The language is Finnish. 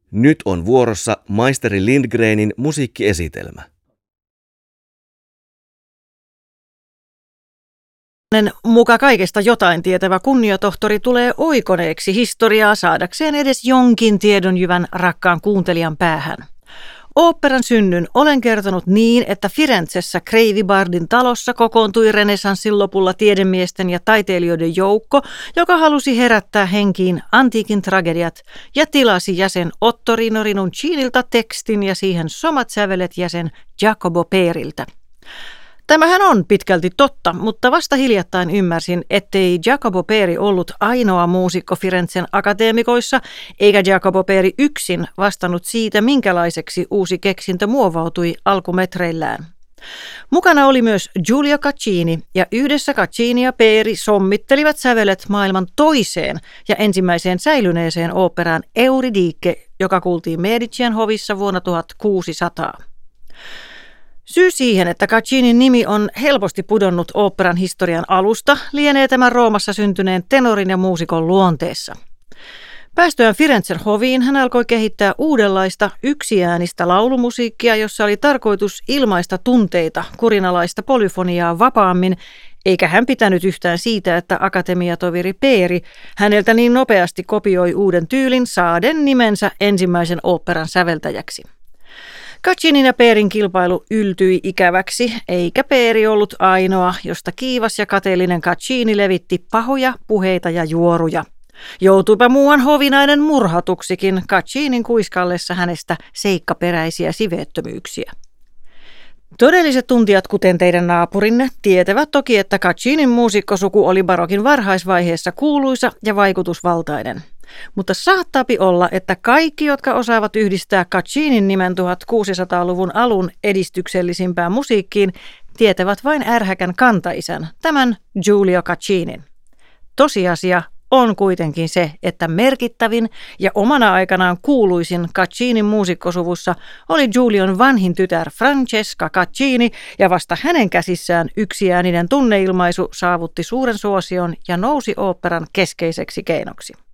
Nyt on vuorossa maisteri Lindgrenin musiikkiesitelmä. Muka kaikesta jotain tietävä kunniatohtori tulee oikoneeksi historiaa saadakseen edes jonkin tiedonjyvän rakkaan kuuntelijan päähän. Oopperan synnyn olen kertonut niin, että Firenzessä Kreivi Bardin talossa kokoontui renessanssin lopulla tiedemiesten ja taiteilijoiden joukko, joka halusi herättää henkiin antiikin tragediat ja tilasi jäsen Ottorino Rinuncinilta tekstin ja siihen somat sävelet jäsen Jacopo Periltä. Tämähän on pitkälti totta, mutta vasta hiljattain ymmärsin, ettei Jacopo Peri ollut ainoa muusikko Firenzen akateemikoissa, eikä Jacopo Peri yksin vastannut siitä, minkälaiseksi uusi keksintö muovautui alkumetreillään. Mukana oli myös Giulio Caccini, ja yhdessä Caccini ja Peri sommittelivat sävelet maailman toiseen ja ensimmäiseen säilyneeseen oopperaan Euridice, joka kuultiin Medicien hovissa vuonna 1600. Syy siihen, että Caccinin nimi on helposti pudonnut oopperan historian alusta, lienee tämän Roomassa syntyneen tenorin ja muusikon luonteessa. Päästyään Firenzen hoviin hän alkoi kehittää uudenlaista yksiäänistä laulumusiikkia, jossa oli tarkoitus ilmaista tunteita, kurinalaista polyfoniaa vapaammin, eikä hän pitänyt yhtään siitä, että akatemiatoveri Peri häneltä niin nopeasti kopioi uuden tyylin saaden nimensä ensimmäisen oopperan säveltäjäksi. Caccinin ja Perin kilpailu yltyi ikäväksi, eikä Peri ollut ainoa, josta kiivas ja kateellinen Caccini levitti pahoja puheita ja juoruja. Joutuipa muuan hovinainen murhatuksikin Caccinin kuiskallessa hänestä seikkaperäisiä siveettömyyksiä. Todelliset tuntijat, kuten teidän naapurinne, tietävät toki, että Caccinin muusikkosuku oli barokin varhaisvaiheessa kuuluisa ja vaikutusvaltainen. Mutta saattaapi olla, että kaikki, jotka osaavat yhdistää Caccinin nimen 1600-luvun alun edistyksellisimpään musiikkiin, tietävät vain ärhäkän kantaisän, tämän Giulio Caccinin. Tosiasia on kuitenkin se, että merkittävin ja omana aikanaan kuuluisin Caccinin muusikkosuvussa oli Giulion vanhin tytär Francesca Caccini, ja vasta hänen käsissään yksiääninen tunneilmaisu saavutti suuren suosion ja nousi oopperan keskeiseksi keinoksi.